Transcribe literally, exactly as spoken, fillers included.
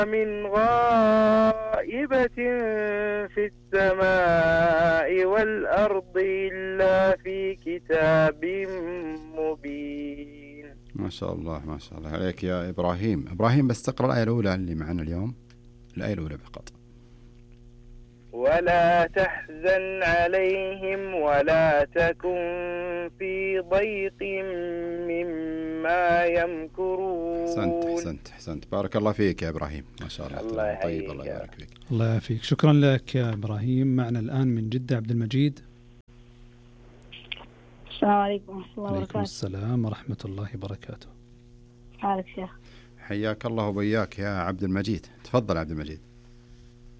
من غائبة في السماء والأرض إلا في كتاب مبين. ما شاء الله ما شاء الله عليك يا إبراهيم. إبراهيم بس تقرأ الآية الأولى اللي معنا اليوم، الآية الأولى فقط. ولا تحزن عليهم ولا تكن في ضيق مما يمكرون. حسنت حسنت حسنت بارك الله فيك يا إبراهيم، ما شاء الله. الله طيب الله يبارك فيك. الله يعافيك. شكرا لك يا إبراهيم. معنا الآن من جدة عبد المجيد. السلام عليكم ورحمة الله وبركاته. عليكم السلام ورحمة الله وبركاته. حالك شيخ؟ حياك الله وبياك يا عبد المجيد. تفضل عبد المجيد.